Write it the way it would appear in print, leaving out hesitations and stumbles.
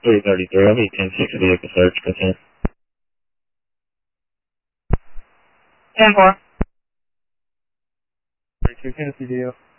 333, I'll be 10-6 vehicle search, concern. 10-4. 32 Tennessee deal.